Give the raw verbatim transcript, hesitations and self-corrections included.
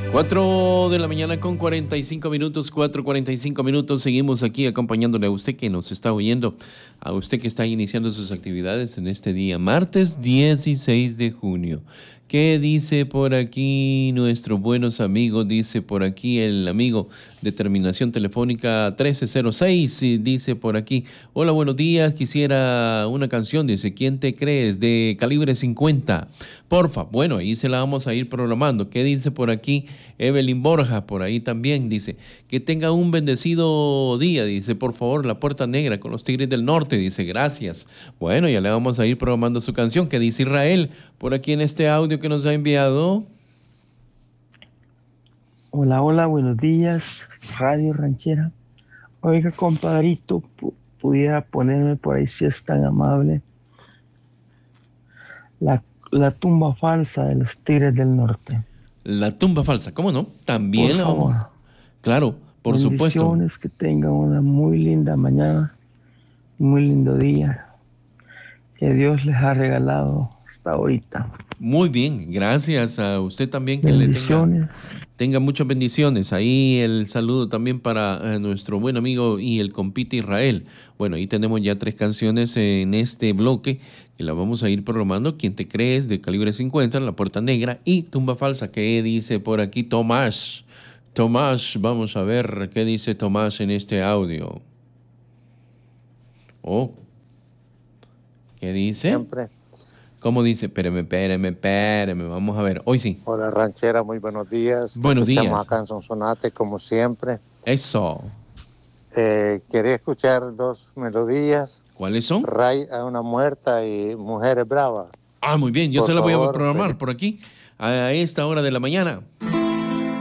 cuatro de la mañana con cuarenta y cinco minutos, cuatro cuarenta y cinco minutos. Seguimos aquí acompañándole a usted que nos está oyendo, a usted que está iniciando sus actividades en este día, martes dieciséis de junio. ¿Qué dice por aquí nuestros buenos amigos? Dice por aquí el amigo de terminación telefónica trece cero seis, y dice por aquí: hola, buenos días, quisiera una canción, dice, ¿quién te crees? De Calibre cincuenta. Porfa, bueno, ahí se la vamos a ir programando. ¿Qué dice por aquí Evelyn Borja? Por ahí también dice, que tenga un bendecido día, dice, por favor, La Puerta Negra con los Tigres del Norte, dice, gracias. Bueno, ya le vamos a ir programando su canción. ¿Qué dice Israel por aquí en este audio que nos ha enviado? Hola, hola, buenos días, Radio Ranchera. Oiga, compadrito, pu- pudiera ponerme por ahí, si es tan amable, la, la tumba falsa de los Tigres del Norte. La Tumba Falsa, ¿cómo no? Por También la vamos. favor, Claro, por supuesto. bendiciones, que tengan una muy linda mañana, muy lindo día, que Dios les ha regalado hasta ahorita. Muy bien, gracias a usted también, que le tenga, Bendiciones. tenga muchas bendiciones. Ahí el saludo también para eh, nuestro buen amigo y el compite Israel. Bueno, ahí tenemos ya tres canciones en este bloque que la vamos a ir programando. ¿Quién te crees? De Calibre cincuenta, La Puerta Negra y Tumba Falsa. ¿Qué dice por aquí Tomás? Tomás, vamos a ver qué dice Tomás en este audio. Oh, ¿qué dice? Siempre. ¿Cómo dice? Espérame, espérame, espérame. Vamos a ver. Hoy sí. Hola Ranchera, muy buenos días. Te Buenos escuchamos días. acá en Sonsonate como siempre. Eso. Eh, quería escuchar dos melodías, ¿Cuáles son? Ray a una muerta y Mujeres Bravas. Ah, muy bien. Yo Por se la voy a favor, programar feliz- por aquí a esta hora de la mañana.